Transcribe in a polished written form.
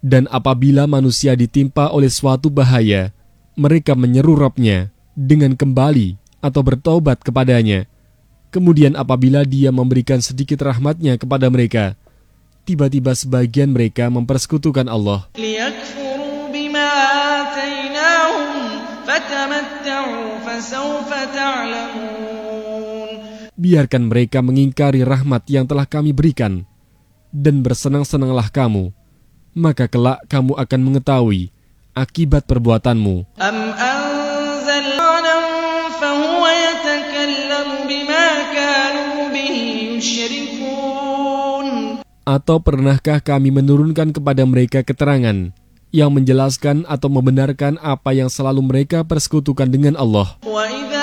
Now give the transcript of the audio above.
Dan apabila manusia ditimpa oleh suatu bahaya, mereka menyeru Rabb-nya dengan kembali atau bertaubat kepadanya. Kemudian apabila Dia memberikan sedikit rahmat-Nya kepada mereka, tiba-tiba sebagian mereka mempersekutukan Allah. لِيَكْفُرُوا بِمَا آتَيْنَاهُمْ فَتَمَتَّعُوا فَسَوْفَ تَعْلَمُونَ. Biarkan mereka mengingkari rahmat yang telah kami berikan, dan bersenang-senanglah kamu, maka kelak kamu akan mengetahui akibat perbuatanmu. أَمْ أَنزَلْنَا فَهُوَ يَتَكَلَّمُ بِمَا كَانُوا بِهِ يُشْرِكُونَ. Atau pernahkah kami menurunkan kepada mereka keterangan yang menjelaskan atau membenarkan apa yang selalu mereka persekutukan dengan Allah?